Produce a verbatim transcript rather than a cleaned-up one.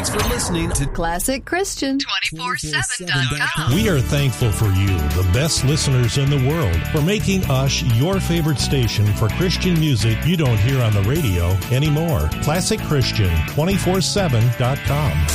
Thanks for listening to Classic Christian twenty-four seven dot com. We are thankful for you, the best listeners in the world, for making us your favorite station for Christian music you don't hear on the radio anymore. Classic Christian twenty-four seven dot com.